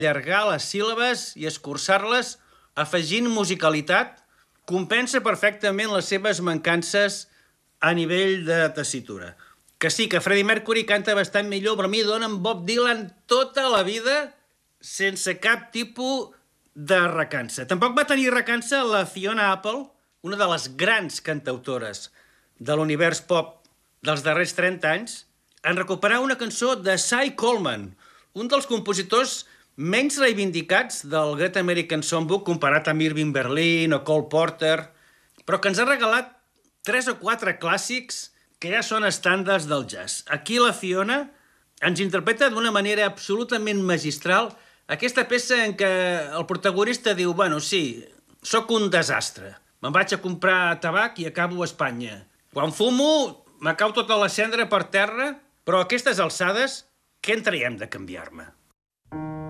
allargar les síl·labes i escurçar-les afegint musicalitat compensa perfectament les seves mancances a nivell de tessitura. Que sí, que Freddie Mercury canta bastant millor, però a mi dona Bob Dylan tota la vida sense cap tipus de recança. Tampoc va tenir recança la Fiona Apple, una de les grans cantautores de l'univers pop dels darrers 30 anys, en recuperar una cançó de Cy Coleman, un dels compositors menys reivindicats del Great American Songbook comparat amb Irving Berlin o Cole Porter, però que ens ha regalat 3 o 4 clàssics que ja són estàndards del jazz. Aquí la Fiona ens interpreta d'una manera absolutament magistral aquesta peça en què el protagonista diu «Bueno, sí, sóc un desastre. Me'n vaig a comprar tabac i acabo a Espanya. Quan fumo, me cau tota la cendra per terra, però a aquestes alçades, què en traiem de canviar-me?»